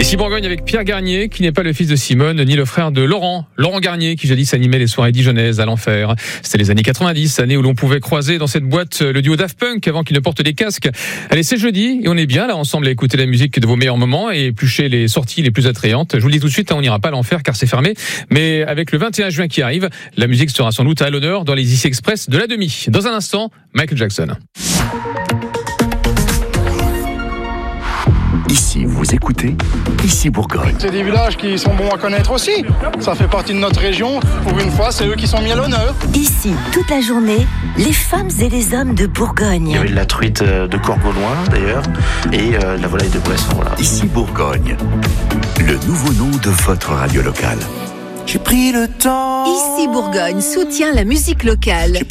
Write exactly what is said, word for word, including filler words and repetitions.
Ici Bourgogne avec Pierre Garnier, qui n'est pas le fils de Simone, ni le frère de Laurent. Laurent Garnier, qui jadis animait les soirées dijonnaises à l'enfer. C'était les années quatre-vingt-dix, années où l'on pouvait croiser dans cette boîte le duo Daft Punk avant qu'ils ne portent des casques. Allez, c'est jeudi et on est bien là ensemble à écouter la musique de vos meilleurs moments et éplucher les sorties les plus attrayantes. Je vous le dis tout de suite, on n'ira pas à l'enfer car c'est fermé. Mais avec le vingt et un juin qui arrive, la musique sera sans doute à l'honneur dans les Easy Express de la demi. Dans un instant, Michael Jackson. Ici, vous écoutez, ici Bourgogne. C'est des villages qui sont bons à connaître aussi. Ça fait partie de notre région. Pour une fois, c'est eux qui sont mis à l'honneur. Ici, toute la journée, les femmes et les hommes de Bourgogne. Il y avait de la truite de Courgauloin, d'ailleurs, et euh, la volaille de Bresson. Voilà. Ici Bourgogne, le nouveau nom de votre radio locale. J'ai pris le temps. Ici Bourgogne soutient la musique locale.